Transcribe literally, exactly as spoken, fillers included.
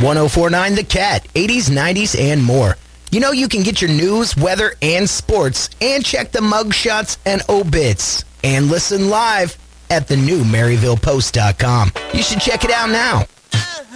one oh four point nine The Cat, eighties, nineties, and more. You know you can get your news, weather, and sports, and check the mugshots and obits, and listen live at the new Maryville Post dot com. You should check it out now.